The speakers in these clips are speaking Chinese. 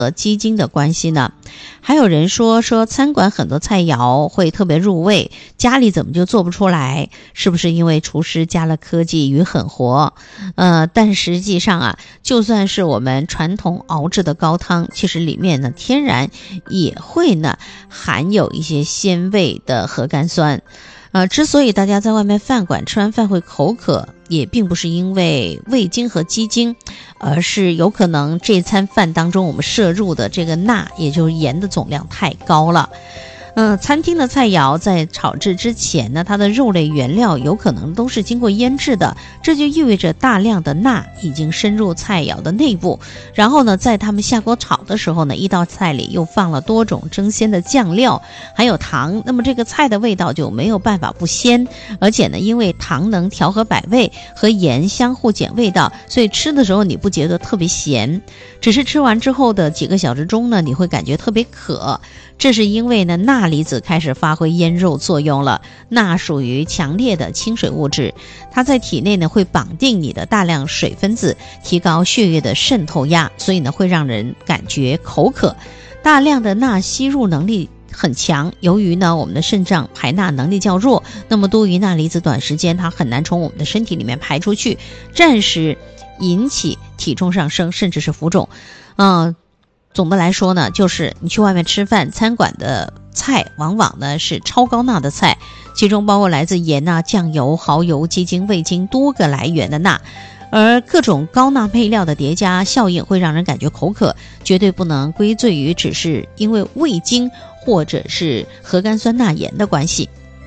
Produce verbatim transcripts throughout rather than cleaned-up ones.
和鸡精的关系呢？还有人说说餐馆很多菜肴会特别入味，家里怎么就做不出来？是不是因为厨师加了科技与狠活？呃，但实际上啊，就算是我们传统熬制的高汤，其实里面呢天然也会呢含有一些鲜味的核苷酸。呃，之所以大家在外面饭馆吃完饭会口渴，也并不是因为味精和鸡精，而是有可能这餐饭当中我们摄入的这个钠，也就是盐的总量太高了。嗯、呃，餐厅的菜肴在炒制之前呢，它的肉类原料有可能都是经过腌制的，这就意味着大量的钠已经深入菜肴的内部。然后呢，在他们下锅炒的时候呢，一道菜里又放了多种蒸鲜的酱料，还有糖，那么这个菜的味道就没有办法不鲜。而且呢，因为糖能调和百味，和盐相互减味道，所以吃的时候你不觉得特别咸，只是吃完之后的几个小时中呢，你会感觉特别渴。这是因为呢，钠离子开始发挥腌肉作用了。钠属于强烈的亲水物质，它在体内呢会绑定你的大量水分子，提高血液的渗透压，所以呢会让人感觉口渴。大量的钠吸入能力很强，由于呢我们的肾脏排钠能力较弱，那么多余钠离子短时间它很难从我们的身体里面排出去，暂时引起体重上升，甚至是浮肿。嗯、呃。总的来说呢，就是你去外面吃饭，餐馆的菜往往呢是超高钠的菜，其中包括来自盐啊、酱油、蚝油、鸡精、味精多个来源的钠，而各种高钠配料的叠加效应会让人感觉口渴，绝对不能归罪于只是因为味精或者是核苷酸钠盐的关系。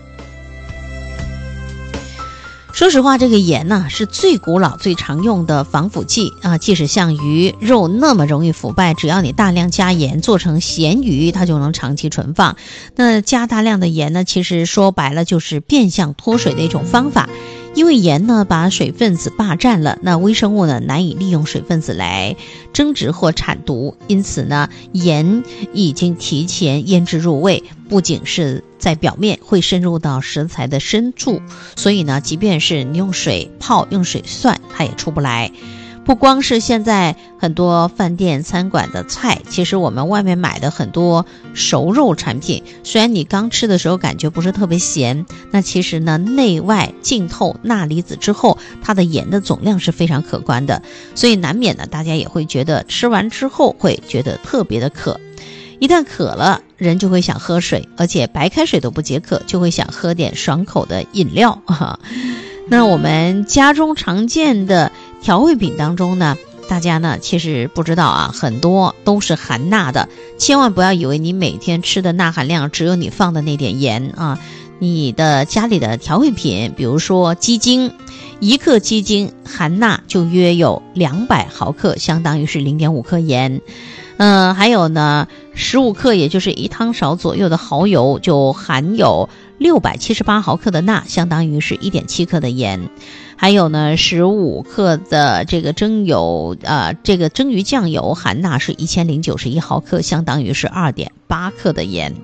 说实话，这个盐呢、啊、是最古老最常用的防腐剂啊，即使像鱼肉那么容易腐败，只要你大量加盐做成咸鱼，它就能长期存放。那加大量的盐呢，其实说白了就是变相脱水的一种方法。因为盐呢把水分子霸占了，那微生物呢难以利用水分子来增殖或产毒，因此呢盐已经提前腌制入味，不仅是在表面，会深入到食材的深处，所以呢即便是你用水泡用水涮它也出不来。不光是现在很多饭店餐馆的菜，其实我们外面买的很多熟肉产品，虽然你刚吃的时候感觉不是特别咸，那其实呢内外浸透钠离子之后，它的盐的总量是非常可观的，所以难免呢大家也会觉得吃完之后会觉得特别的渴。一旦渴了，人就会想喝水，而且白开水都不解渴，就会想喝点爽口的饮料啊。那我们家中常见的调味品当中呢，大家呢其实不知道啊，很多都是含钠的，千万不要以为你每天吃的钠含量只有你放的那点盐啊。你的家里的调味品，比如说鸡精，一克鸡精含钠就约有两百毫克，相当于是 零点五克盐。嗯、呃，还有呢，十五克，也就是一汤勺左右的蚝油，就含有六百七十八毫克的钠，相当于是 一点七克的盐。还有呢，十五克的这个蒸油，呃，这个蒸鱼酱油含钠是一千零九十一毫克，相当于是 二点八克的盐。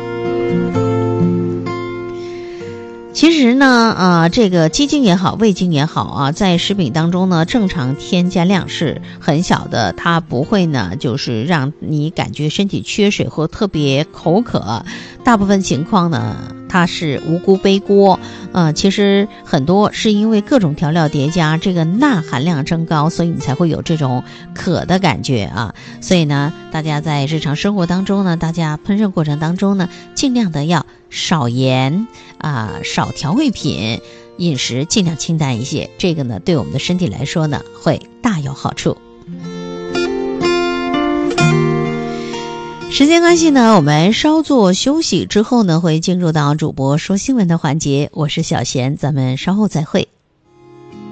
其实呢，呃，这个鸡精也好，味精也好啊，在食品当中呢，正常添加量是很小的，它不会呢，就是让你感觉身体缺水或特别口渴。大部分情况呢，它是无辜背锅。呃，其实很多是因为各种调料叠加，这个钠含量增高，所以你才会有这种渴的感觉啊。所以呢，大家在日常生活当中呢，大家烹饪过程当中呢，尽量的要少盐啊、呃，少调味品，饮食尽量清淡一些。这个呢，对我们的身体来说呢，会大有好处。时间关系呢，我们稍作休息之后呢，会进入到主播说新闻的环节。我是小贤，咱们稍后再会。